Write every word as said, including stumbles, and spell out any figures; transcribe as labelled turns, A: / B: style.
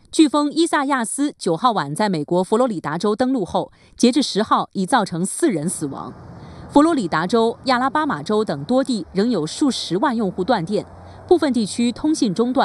A: 飓风伊萨亚斯九号晚在美国佛罗里达州登陆后，截至十号已造成四人死亡。佛罗里达州、亚拉巴马州等多地仍有数十万用户断电，部分地区通信中断。